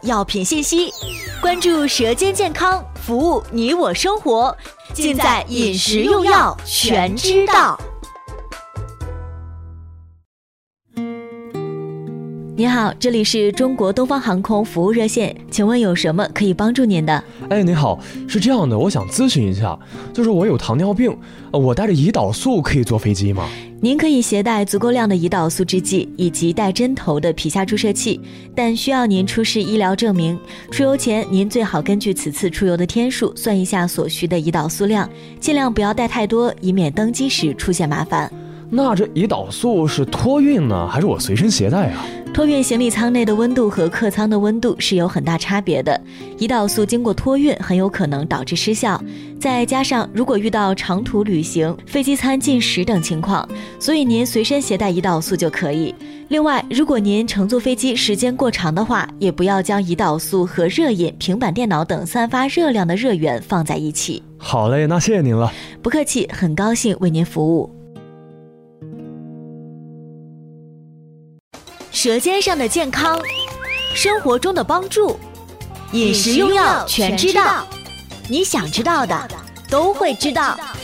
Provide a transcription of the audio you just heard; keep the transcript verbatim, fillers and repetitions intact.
药品信息，关注舌尖健康，服务你我生活，尽在饮食用药全知道。你好，这里是中国东方航空服务热线，请问有什么可以帮助您的？ 哎，你好，是这样的，我想咨询一下，就是我有糖尿病，我带着胰岛素可以坐飞机吗？ 您可以携带足够量的胰岛素制剂以及带针头的皮下注射器，但需要您出示医疗证明。出游前，您最好根据此次出游的天数算一下所需的胰岛素量，尽量不要带太多，以免登机时出现麻烦。 那这胰岛素是托运呢，还是我随身携带啊？ 托运行李舱内的温度和客舱的温度是有很大差别的，胰岛素经过托运很有可能导致失效，再加上如果遇到长途旅行、飞机餐进食等情况，所以您随身携带胰岛素就可以。另外，如果您乘坐飞机时间过长的话，也不要将胰岛素和热饮、平板电脑等散发热量的热源放在一起。 好嘞，那谢谢您了。 不客气，很高兴为您服务。舌尖上的健康，生活中的帮助，饮食用药全知道，你想知道的都会知道。